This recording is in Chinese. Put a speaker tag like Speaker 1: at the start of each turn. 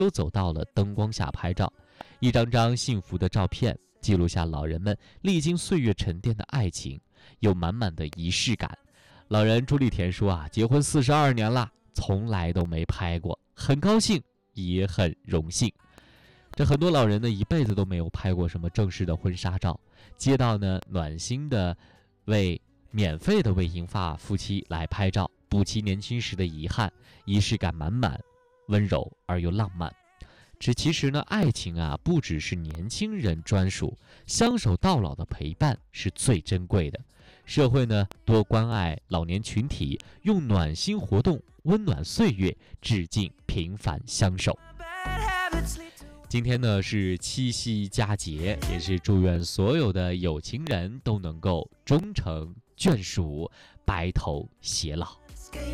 Speaker 1: 都走到了灯光下拍照，一张张幸福的照片记录下老人们历经岁月沉淀的爱情，有满满的仪式感。老人朱丽田说结婚42年了，从来都没拍过，很高兴也很荣幸。这很多老人呢一辈子都没有拍过什么正式的婚纱照，街道呢暖心的免费的为银发夫妻来拍照，补齐年轻时的遗憾，仪式感满满，温柔而又浪漫。其实呢，爱情不只是年轻人专属，相守到老的陪伴是最珍贵的。社会呢多关爱老年群体，用暖心活动温暖岁月，致敬平凡相守。今天呢是七夕佳节，也是祝愿所有的有情人都能够终成眷属，白头偕老。